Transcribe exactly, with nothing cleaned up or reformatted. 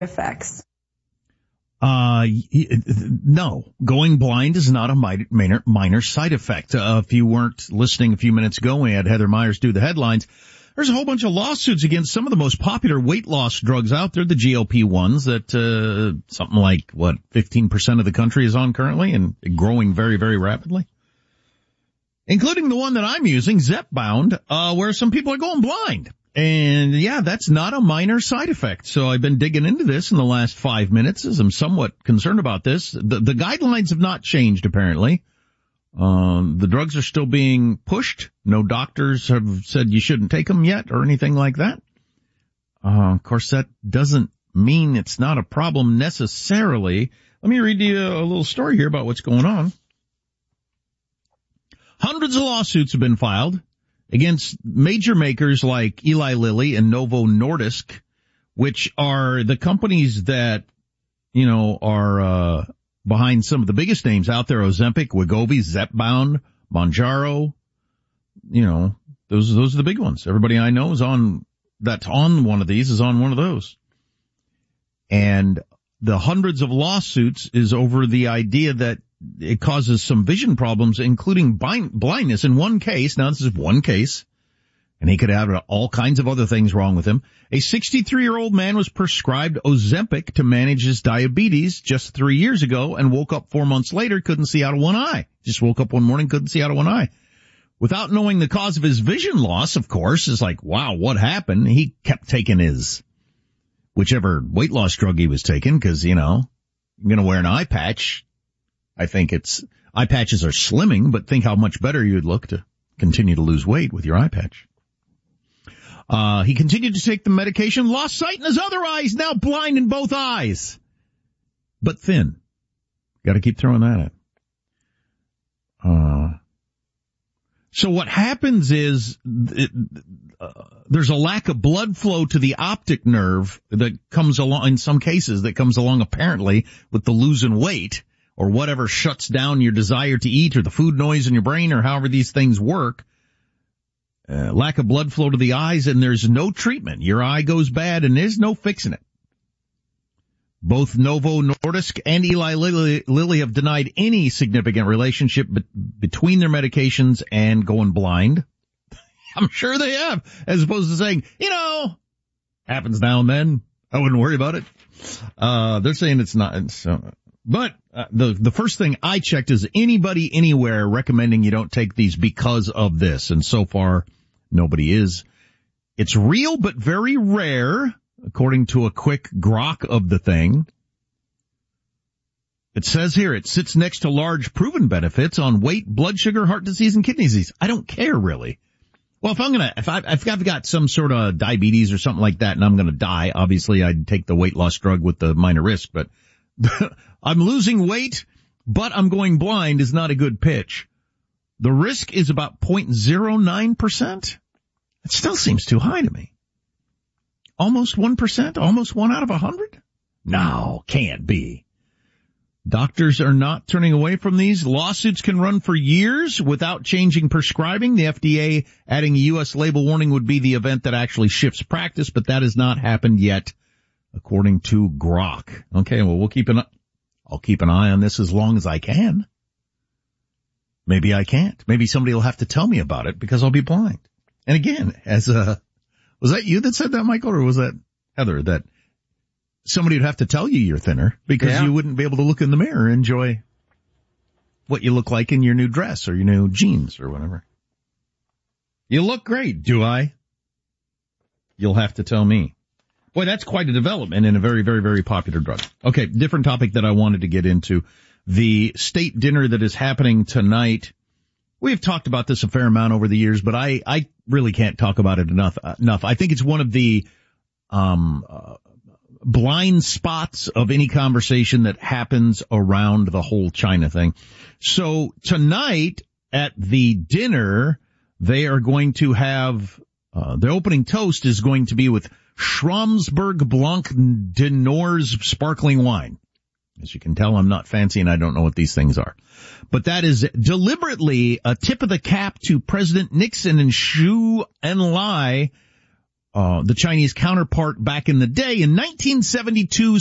effects? Uh, no. Going blind is not a minor, minor side effect. Uh, if you weren't listening a few minutes ago, we had Heather Myers do the headlines. There's a whole bunch of lawsuits against some of the most popular weight loss drugs out there, the G L P ones that, uh, something like, what, fifteen percent of the country is on currently and growing very, very rapidly. Including the one that I'm using, Zepbound, uh, where some people are going blind. And yeah, that's not a minor side effect. So I've been digging into this in the last five minutes as I'm somewhat concerned about this. The, the guidelines have not changed apparently. Um, the drugs are still being pushed. No doctors have said you shouldn't take them yet or anything like that. Uh, of course that doesn't mean it's not a problem necessarily. Let me read you a little story here about what's going on. Hundreds of lawsuits have been filed against major makers like Eli Lilly and Novo Nordisk, which are the companies that, you know, are, uh, behind some of the biggest names out there, Ozempic, Wegovy, Zepbound, Mounjaro. You know, those, those are the big ones. Everybody I know is on, that's on one of these is on one of those. And the hundreds of lawsuits is over the idea that it causes some vision problems, including blindness. In one case, now this is one case, and he could have all kinds of other things wrong with him. A sixty-three-year-old man was prescribed Ozempic to manage his diabetes just three years ago and woke up four months later, couldn't see out of one eye. Just woke up one morning, couldn't see out of one eye. Without knowing the cause of his vision loss, of course, is like, wow, what happened? He kept taking his whichever weight loss drug he was taking because, you know, you're going to wear an eye patch. I think it's, eye patches are slimming, but think how much better you'd look to continue to lose weight with your eye patch. Uh, he continued to take the medication, lost sight in his other eyes, now blind in both eyes. But thin. Gotta keep throwing that in. Uh, so what happens is, it, uh, there's a lack of blood flow to the optic nerve that comes along, in some cases, that comes along apparently with the losing weight. Or whatever shuts down your desire to eat or the food noise in your brain or however these things work. Uh, lack of blood flow to the eyes and there's no treatment. Your eye goes bad and there's no fixing it. Both Novo Nordisk and Eli Lilly, Lilly have denied any significant relationship be- between their medications and going blind. I'm sure they have, as opposed to saying, you know, happens now and then. I wouldn't worry about it. Uh, they're saying it's not. It's, uh, But uh, the the first thing I checked is anybody anywhere recommending you don't take these because of this, and so far nobody is. It's real but very rare, according to a quick grok of the thing. It says here it sits next to large proven benefits on weight, blood sugar, heart disease, and kidney disease. I don't care really. Well, if I'm gonna, if, I, if I've got some sort of diabetes or something like that and I'm gonna die, obviously I'd take the weight loss drug with the minor risk, but I'm losing weight, but I'm going blind is not a good pitch. The risk is about zero point zero nine percent. It still seems too high to me. Almost one percent? Almost one out of a hundred? No, can't be. Doctors are not turning away from these. Lawsuits can run for years without changing prescribing. The F D A adding a U S label warning would be the event that actually shifts practice, but that has not happened yet, according to Grok. Okay, well, we'll keep an, I'll keep an eye on this as long as I can. Maybe I can't. Maybe somebody will have to tell me about it because I'll be blind. And again, as a, was that you that said that, Michael, or was that Heather, that somebody would have to tell you you're thinner because yeah. you wouldn't be able to look in the mirror and enjoy what you look like in your new dress or your new jeans or whatever. You look great, do I? You'll have to tell me. Boy, that's quite a development in a very, very, very popular drug. Okay, different topic that I wanted to get into. The state dinner that is happening tonight. We have talked about this a fair amount over the years, but I, I really can't talk about it enough, uh, enough. I think it's one of the, um, uh, blind spots of any conversation that happens around the whole China thing. So tonight at the dinner, they are going to have, uh, the opening toast is going to be with Schramsberg Blanc de Noor's sparkling wine. As you can tell, I'm not fancy and I don't know what these things are. But that is deliberately a tip of the cap to President Nixon and Zhou Enlai uh, the Chinese counterpart back in the day. In nineteen seventy-two,